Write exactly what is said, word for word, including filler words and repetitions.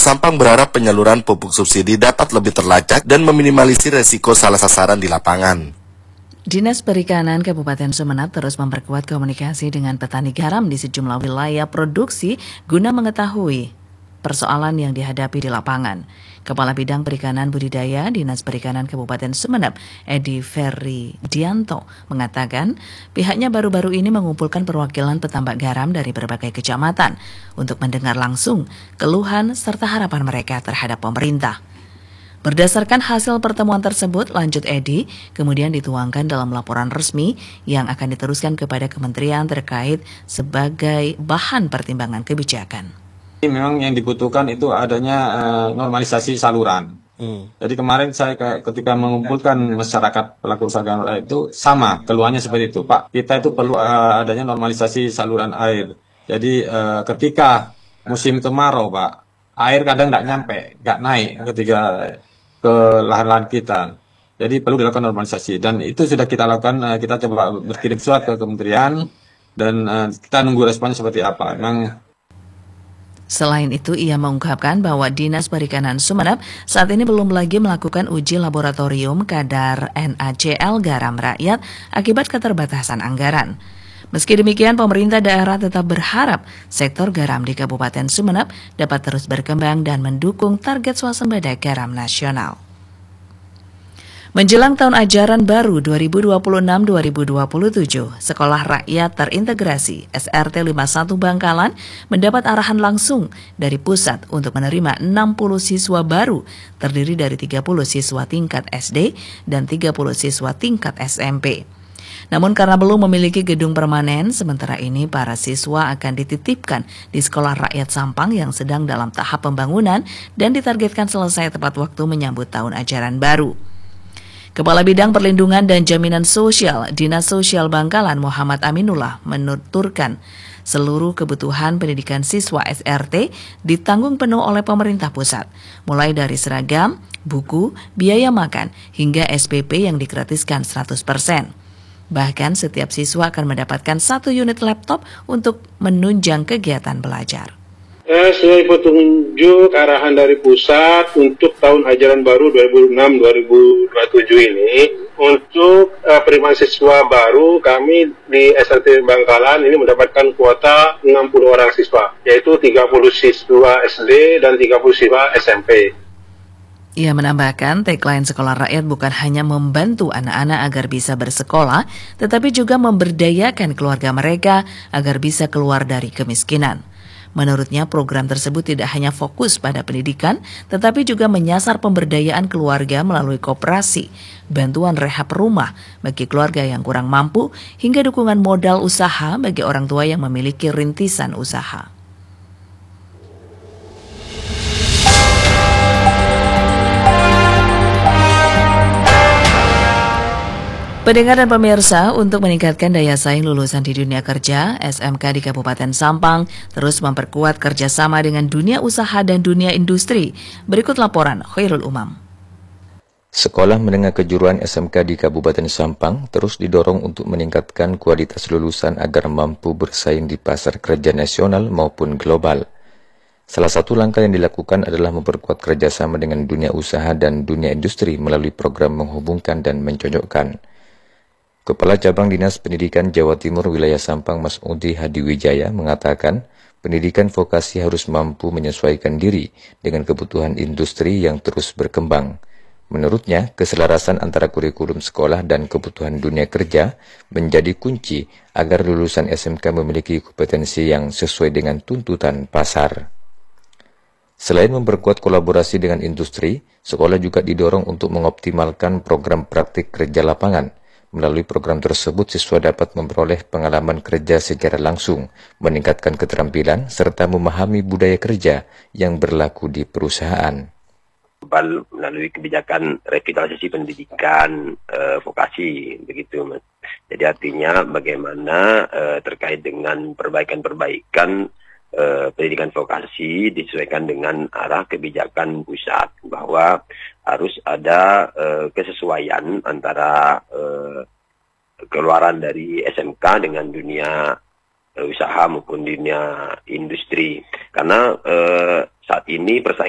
Sampang berharap penyaluran pupuk subsidi dapat lebih terlacak dan meminimalisir resiko salah sasaran di lapangan. Dinas Perikanan Kabupaten Sumeneb terus memperkuat komunikasi dengan petani garam di sejumlah wilayah produksi guna mengetahui persoalan yang dihadapi di lapangan. Kepala Bidang Perikanan Budidaya Dinas Perikanan Kabupaten Sumeneb, Edi Ferdianto, mengatakan pihaknya baru-baru ini mengumpulkan perwakilan petambak garam dari berbagai kecamatan untuk mendengar langsung keluhan serta harapan mereka terhadap pemerintah. Berdasarkan hasil pertemuan tersebut, lanjut Edi, kemudian dituangkan dalam laporan resmi yang akan diteruskan kepada kementerian terkait sebagai bahan pertimbangan kebijakan. Memang yang dibutuhkan itu adanya uh, normalisasi saluran. Hmm. Jadi kemarin saya ketika mengumpulkan masyarakat pelaku usaha garam itu sama keluhannya seperti itu, Pak. Kita itu perlu uh, adanya normalisasi saluran air. Jadi uh, ketika musim kemarau, Pak, air kadang nggak nyampe, nggak naik ketika ke lahan-lahan kita. Jadi perlu dilakukan normalisasi dan itu sudah kita lakukan. Uh, kita coba berkirim surat ke kementerian dan uh, kita nunggu responnya seperti apa. Memang. Selain itu, ia mengungkapkan bahwa Dinas Perikanan Sumeneb saat ini belum lagi melakukan uji laboratorium kadar N A C L garam rakyat akibat keterbatasan anggaran. Meski demikian, pemerintah daerah tetap berharap sektor garam di Kabupaten Sumeneb dapat terus berkembang dan mendukung target swasembada garam nasional. Menjelang tahun ajaran baru dua ribu dua puluh enam dua ribu dua puluh tujuh, Sekolah Rakyat Terintegrasi S R T lima puluh satu Bangkalan mendapat arahan langsung dari pusat untuk menerima enam puluh siswa baru, terdiri dari tiga puluh siswa tingkat S D dan tiga puluh siswa tingkat S M P. Namun karena belum memiliki gedung permanen, sementara ini para siswa akan dititipkan di Sekolah Rakyat Sampang yang sedang dalam tahap pembangunan dan ditargetkan selesai tepat waktu menyambut tahun ajaran baru. Kepala Bidang Perlindungan dan Jaminan Sosial Dinas Sosial Bangkalan Muhammad Aminullah menuturkan seluruh kebutuhan pendidikan siswa S R T ditanggung penuh oleh pemerintah pusat, mulai dari seragam, buku, biaya makan, hingga S P P yang digratiskan seratus persen. Bahkan setiap siswa akan mendapatkan satu unit laptop untuk menunjang kegiatan belajar. Sesuai petunjuk arahan dari pusat untuk tahun ajaran baru dua ribu enam dua ribu dua puluh tujuh ini, untuk uh, penerimaan siswa baru kami di S R T Bangkalan ini mendapatkan kuota enam puluh orang siswa, yaitu tiga puluh siswa S D dan tiga puluh siswa S M P. Ia menambahkan tagline Sekolah Rakyat bukan hanya membantu anak-anak agar bisa bersekolah, tetapi juga memberdayakan keluarga mereka agar bisa keluar dari kemiskinan. Menurutnya, program tersebut tidak hanya fokus pada pendidikan, tetapi juga menyasar pemberdayaan keluarga melalui koperasi, bantuan rehab rumah bagi keluarga yang kurang mampu, hingga dukungan modal usaha bagi orang tua yang memiliki rintisan usaha. Pendengar dan pemirsa, untuk meningkatkan daya saing lulusan di dunia kerja, S M K di Kabupaten Sampang terus memperkuat kerjasama dengan dunia usaha dan dunia industri. Berikut laporan Khairul Umam. Sekolah Menengah Kejuruan S M K di Kabupaten Sampang terus didorong untuk meningkatkan kualitas lulusan agar mampu bersaing di pasar kerja nasional maupun global. Salah satu langkah yang dilakukan adalah memperkuat kerjasama dengan dunia usaha dan dunia industri melalui program menghubungkan dan mencocokkan. Kepala Cabang Dinas Pendidikan Jawa Timur Wilayah Sampang Mas Udi Hadiwijaya mengatakan, pendidikan vokasi harus mampu menyesuaikan diri dengan kebutuhan industri yang terus berkembang. Menurutnya, keselarasan antara kurikulum sekolah dan kebutuhan dunia kerja menjadi kunci agar lulusan S M K memiliki kompetensi yang sesuai dengan tuntutan pasar. Selain memperkuat kolaborasi dengan industri, sekolah juga didorong untuk mengoptimalkan program praktik kerja lapangan. Melalui program tersebut, siswa dapat memperoleh pengalaman kerja secara langsung, meningkatkan keterampilan, serta memahami budaya kerja yang berlaku di perusahaan. Melalui kebijakan revitalisasi pendidikan eh, vokasi, begitu Mas. Jadi artinya bagaimana eh, terkait dengan perbaikan-perbaikan eh, pendidikan vokasi disesuaikan dengan arah kebijakan pusat, bahwa harus ada uh, kesesuaian antara uh, keluaran dari S M K dengan dunia uh, usaha maupun dunia industri. Karena uh, saat ini persaingan